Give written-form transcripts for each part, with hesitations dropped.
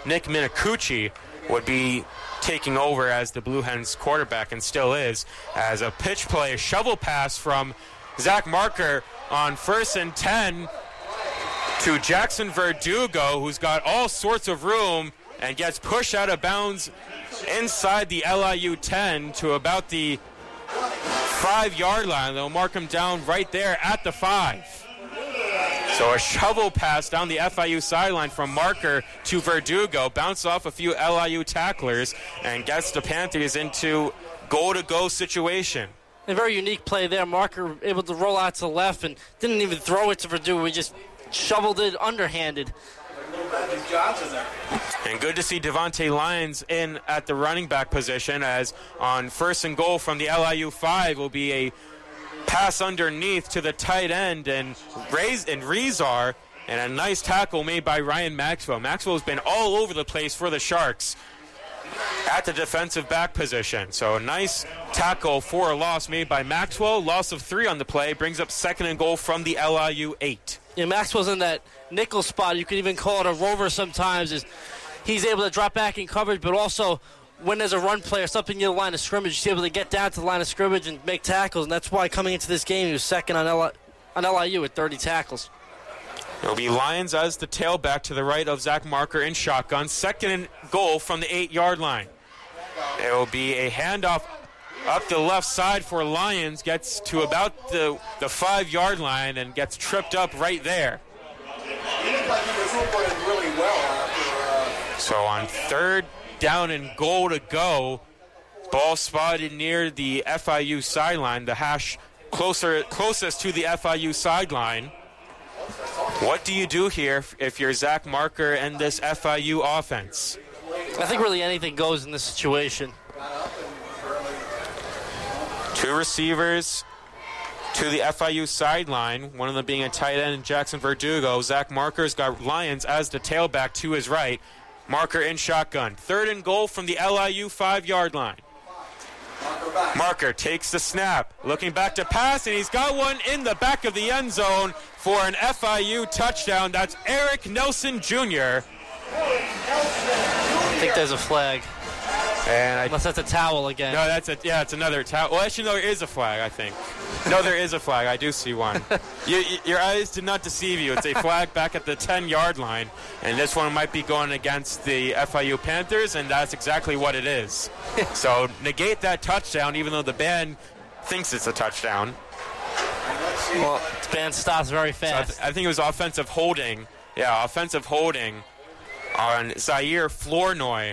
Nick Minicucci would be taking over as the Blue Hens quarterback, and still is, as a pitch play, a shovel pass from Zach Marker on 1st and 10 to Jackson Verdugo, who's got all sorts of room and gets pushed out of bounds inside the LIU 10 to about the 5-yard line. They'll mark him down right there at the 5. So a shovel pass down the FIU sideline from Marker to Verdugo, bounce off a few LIU tacklers, and gets the Panthers into goal-to-go situation. A very unique play there. Marker able to roll out to the left and didn't even throw it to Verdugo. He just shoveled it underhanded. And good to see Devontae Lyons in at the running back position, as on 1st and goal from the LIU 5 will be a pass underneath to the tight end and Rezar, and a nice tackle made by Ryan Maxwell. Maxwell's been all over the place for the Sharks at the defensive back position. So a nice tackle for a loss made by Maxwell. Loss of 3 on the play brings up 2nd and goal from the LIU 8. Yeah, Maxwell's in that nickel spot. You could even call it a rover sometimes. He's able to drop back in coverage, but also when there's a run play or something near the line of scrimmage, he's able to get down to the line of scrimmage and make tackles, and that's why coming into this game he was second on LIU with 30 tackles. It'll be Lyons as the tailback to the right of Zach Marker in shotgun. 2nd and goal from the 8-yard line. It will be a handoff up the left side for Lyons, gets to about the 5-yard line and gets tripped up right there. So on 3rd down and goal to go, ball spotted near the FIU sideline, the hash closest to the FIU sideline. What do you do here if you're Zach Marker and this FIU offense? I think really anything goes in this situation. 2 receivers to the FIU sideline, one of them being a tight end, Jackson Verdugo. Zach Marker's got Lyons as the tailback to his right. Marker in shotgun. 3rd and goal from the LIU 5-yard line. Marker takes the snap, looking back to pass, and he's got one in the back of the end zone for an FIU touchdown. That's Eric Nelson Jr. I think there's a flag. Unless that's a towel again. No, it's another towel. Well, actually, no, there is a flag, I think. No, there is a flag. I do see one. Your eyes did not deceive you. It's a flag back at the 10-yard line, and this one might be going against the FIU Panthers, and that's exactly what it is. So negate that touchdown, even though the band thinks it's a touchdown. Well, the band stops very fast. So I think it was offensive holding. Yeah, offensive holding on Zaire Flournoy.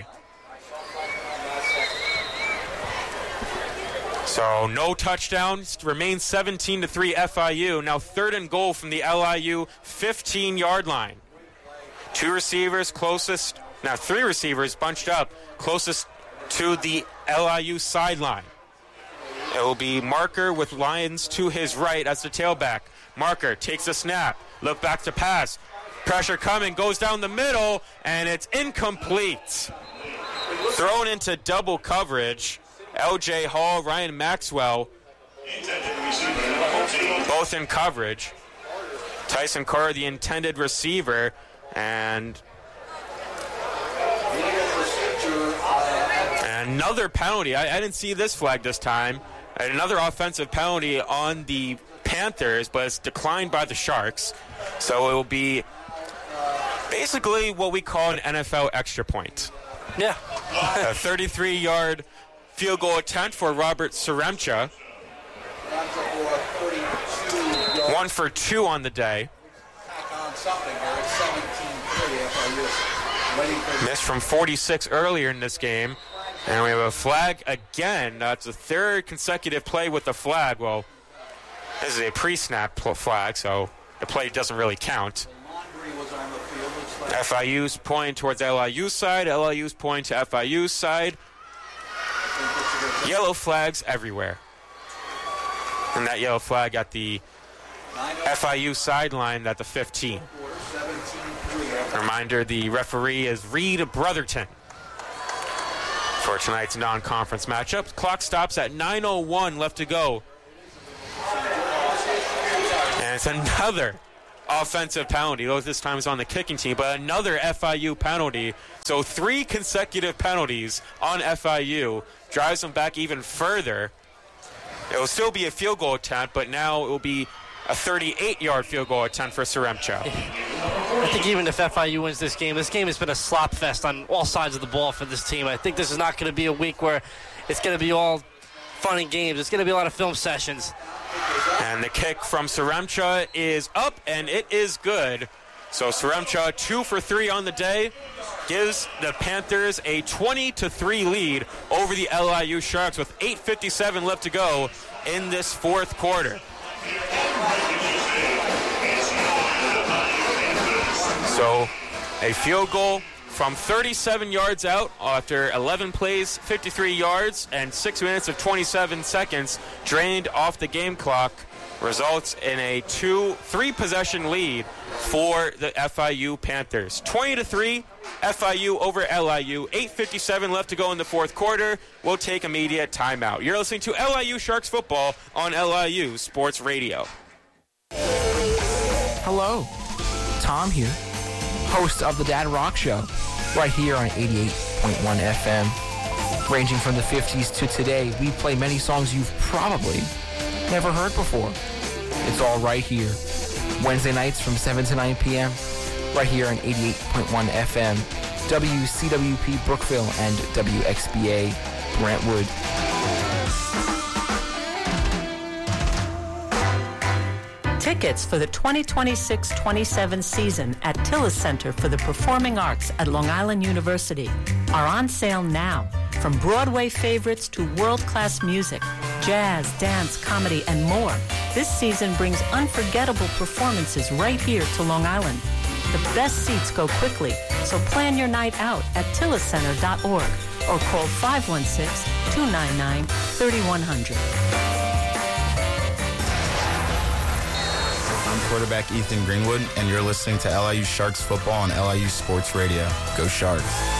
So no touchdowns, remains 17-3 FIU. Now 3rd and goal from the LIU 15-yard line. 3 receivers bunched up closest to the LIU sideline. It will be Marker with Lyons to his right as the tailback. Marker takes a snap, look back to pass. Pressure coming, goes down the middle, and it's incomplete. Thrown into double coverage. LJ Hall, Ryan Maxwell, both in coverage. Tyson Carr, the intended receiver, and another penalty. I didn't see this flag this time. Another offensive penalty on the Panthers, but it's declined by the Sharks. So it will be basically what we call an NFL extra point. Yeah. A 33-yard field goal attempt for Robert Seremcha. 1 for 2 on the day. Missed from 46 earlier in this game. And we have a flag again. That's the 3rd consecutive play with the flag. Well, this is a pre-snap flag, so the play doesn't really count. FIU's pointing towards LIU's side. LIU's pointing to FIU's side. Yellow flags everywhere. And that yellow flag at the FIU sideline at the 15. Reminder, the referee is Reed Brotherton for tonight's non-conference matchup. Clock stops at 9:01 left to go. And it's another offensive penalty. Though this time it's on the kicking team, but another FIU penalty. So 3 consecutive penalties on FIU drives them back even further. It will still be a field goal attempt, but now it will be a 38-yard field goal attempt for Seremcha. I think even if FIU wins this game has been a slop fest on all sides of the ball for this team. I think this is not going to be a week where it's going to be all fun and games. It's going to be a lot of film sessions. And the kick from Seremcha is up, and it is good. So Seremcha 2 for 3 on the day, gives the Panthers a 20-3 lead over the LIU Sharks with 8:57 left to go in this fourth quarter. So a field goal from 37 yards out after 11 plays, 53 yards, and 6 minutes of 27 seconds drained off the game clock results in a 2-3 possession lead for the FIU Panthers. 20-3, FIU over LIU. 8:57 left to go in the fourth quarter. We'll take immediate timeout. You're listening to LIU Sharks football on LIU Sports Radio. Hello, Tom here, host of the Dad Rock Show, right here on 88.1 FM. Ranging from the 50s to today, we play many songs you've probably never heard before. It's all right here. Wednesday nights from 7 to 9 p.m. right here on 88.1 FM, WCWP Brookville and WXBA Brentwood. Tickets for the 2026-27 season at Tillis Center for the Performing Arts at Long Island University are on sale now. From Broadway favorites to world-class music, jazz, dance, comedy, and more, this season brings unforgettable performances right here to Long Island. The best seats go quickly, so plan your night out at tilliscenter.org or call 516-299-3100. I'm quarterback Ethan Greenwood, and you're listening to LIU Sharks football on LIU Sports Radio. Go Sharks.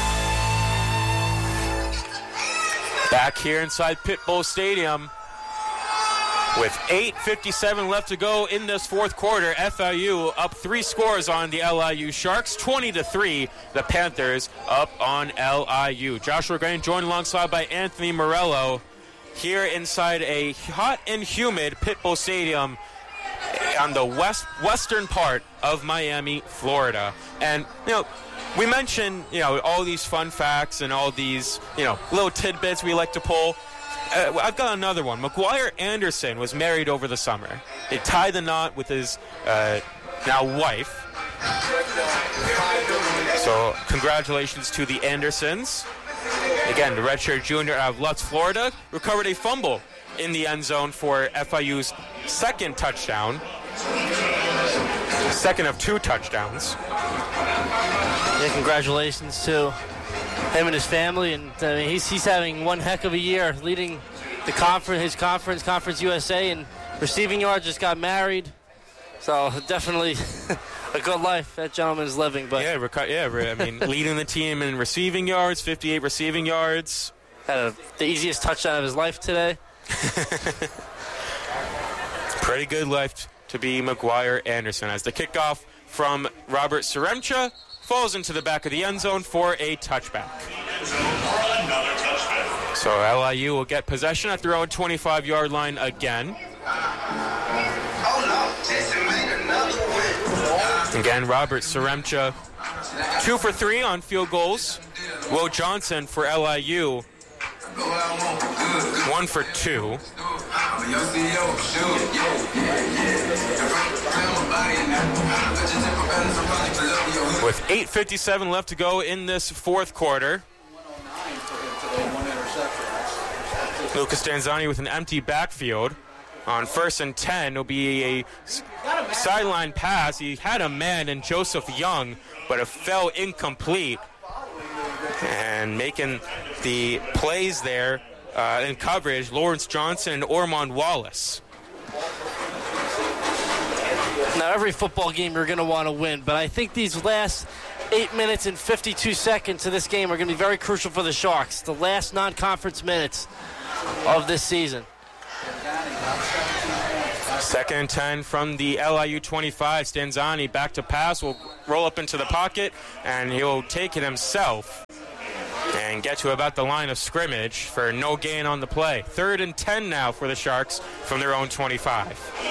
Back here inside Pit Bowl Stadium with 8:57 left to go in this fourth quarter. FIU up 3 scores on the LIU Sharks, 20-3. The Panthers up on LIU. Joshua Green joined alongside by Anthony Morello here inside a hot and humid Pit Bowl Stadium on the western part of Miami, Florida. And, we mentioned, all these fun facts and all these, little tidbits we like to pull. I've got another one. McGuire Anderson was married over the summer. He tied the knot with his now wife. So congratulations to the Andersons. Again, the redshirt junior out of Lutz, Florida, recovered a fumble in the end zone for FIU's second touchdown. Second of 2 touchdowns. Yeah, congratulations to him and his family, and he's having one heck of a year, leading the Conference USA, and receiving yards, just got married. So definitely a good life that gentleman is living. But leading the team in receiving yards, 58 receiving yards. Had the easiest touchdown of his life today. Pretty good life to be McGuire Anderson, as the kickoff from Robert Seremcha falls into the back of the end zone for a touchback. So LIU will get possession at their own 25-yard line again. Again, Robert Seremcha 2 for 3 on field goals. Will Johnson for LIU 1 for 2. With 8:57 left to go in this fourth quarter, Lucas Danzani with an empty backfield. On 1st and 10, it'll be a sideline pass. He had a man in Joseph Young, but it fell incomplete. And making the plays there in coverage, Lawrence Johnson and Ormond Wallace. Now, every football game you're going to want to win, but I think these last 8 minutes and 52 seconds of this game are going to be very crucial for the Sharks. The last non-conference minutes of this season. Second and 10 from the LIU 25. Stanzani back to pass, will roll up into the pocket, and he'll take it himself and get to about the line of scrimmage for no gain on the play. 3rd and 10 now for the Sharks from their own 25.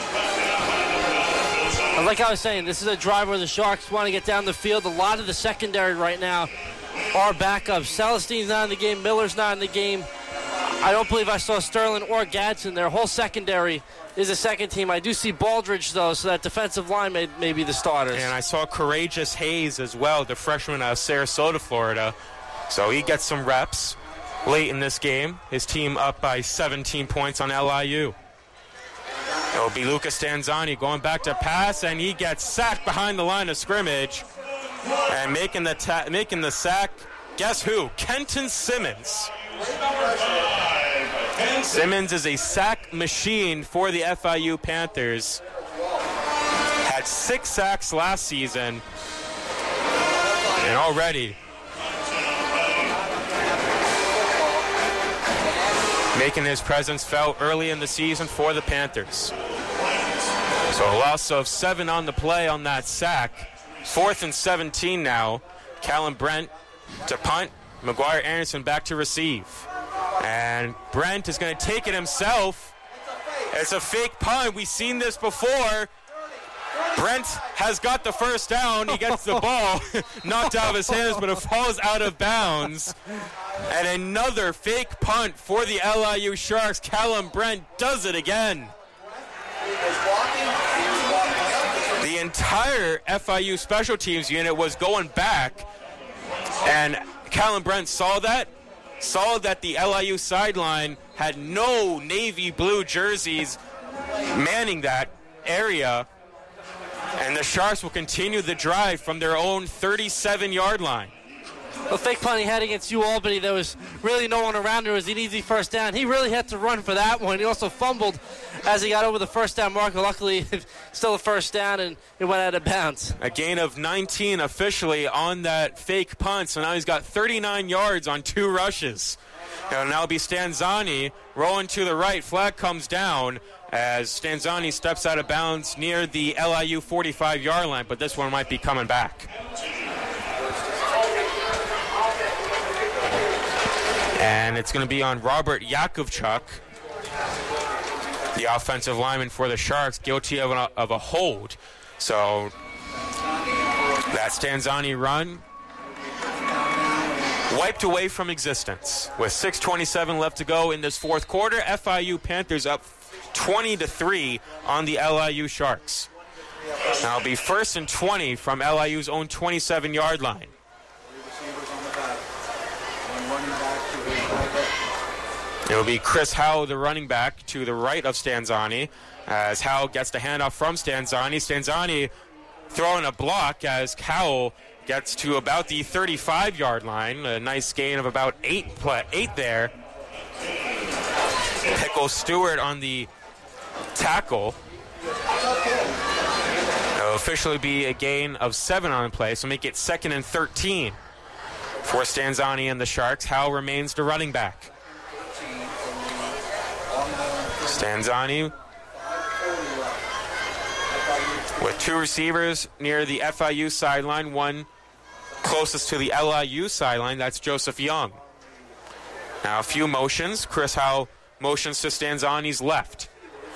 Like I was saying, this is a drive where the Sharks want to get down the field. A lot of the secondary right now are backups. Celestine's not in the game. Miller's not in the game. I don't believe I saw Sterling or Gadsden. Their whole secondary is a second team. I do see Baldridge, though, so that defensive line may be the starters. And I saw Courageous Hayes as well, the freshman out of Sarasota, Florida. So he gets some reps late in this game. His team up by 17 points on LIU. It'll be Lucas Stanzani going back to pass, and he gets sacked behind the line of scrimmage. And making the sack, guess who? Kenton Simmons. Simmons is a sack machine for the FIU Panthers. Had 6 sacks last season. And already making his presence felt early in the season for the Panthers. So a loss of 7 on the play on that sack. 4th and 17 now. Callum Brent to punt. McGuire Anderson back to receive. And Brent is going to take it himself. It's a fake punt. We've seen this before. Brent has got the first down. He gets the ball knocked out of his hands, but it falls out of bounds. And another fake punt for the LIU Sharks. Callum Brent does it again. The entire FIU special teams unit was going back, and Callum Brent saw that the LIU sideline had no navy blue jerseys manning that area, and the Sharks will continue the drive from their own 37-yard line. The fake punt he had against UAlbany, there was really no one around. There was an easy first down. He really had to run for that one. He also fumbled as he got over the first down marker. Luckily, still a first down, and it went out of bounds. A gain of 19 officially on that fake punt, so now he's got 39 yards on 2 rushes. It'll now be Stanzani rolling to the right. Flag comes down as Stanzani steps out of bounds near the LIU 45-yard line, but this one might be coming back. And it's going to be on Robert Yakovchuk, the offensive lineman for the Sharks, guilty of a hold. So that Stanzani run wiped away from existence. With 6:27 left to go in this fourth quarter, FIU Panthers up 20-3 on the LIU Sharks. Now it'll be 1st and 20 from LIU's own 27-yard line. It will be Chris Howe, the running back, to the right of Stanzani, as Howe gets the handoff from Stanzani. Stanzani throwing a block as Howell gets to about the 35-yard line. A nice gain of about 8 there. Pickle Stewart on the tackle. It will officially be a gain of 7 on the play, so make it 2nd and 13 for Stanzani and the Sharks. Howe remains the running back. Stanzani with 2 receivers near the FIU sideline, one closest to the LIU sideline. That's Joseph Young. Now a few motions. Chris Howe motions to Stanzani's left.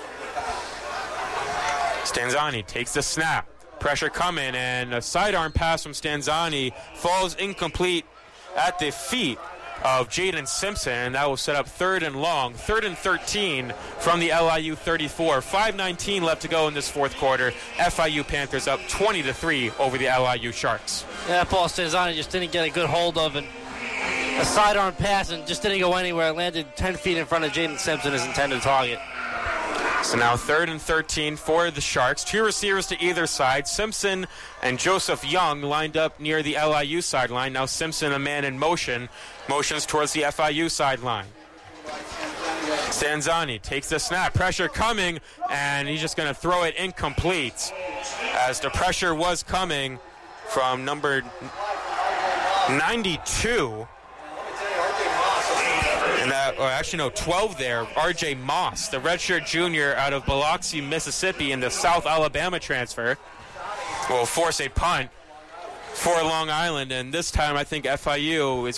Stanzani takes the snap. Pressure coming, and a sidearm pass from Stanzani falls incomplete at the feet of Jaden Simpson, and that will set up 3rd and long, 3rd and 13 from the LIU 34. 5:19 left to go in this fourth quarter. FIU Panthers up 20-3 over the LIU Sharks. Yeah, Paul Stanzani just didn't get a good hold of it. A sidearm pass and just didn't go anywhere. It landed 10 feet in front of Jaden Simpson, his intended target. So now 3rd and 13 for the Sharks. 2 receivers to either side. Simpson and Joseph Young lined up near the LIU sideline. Now Simpson, a man in motion, motions towards the FIU sideline. Stanzani takes the snap. Pressure coming, and he's just going to throw it incomplete, as the pressure was coming from number 92. And And actually, no, 12 there. R.J. Moss, the redshirt junior out of Biloxi, Mississippi, in the South Alabama transfer, will force a punt for Long Island. And this time, I think FIU is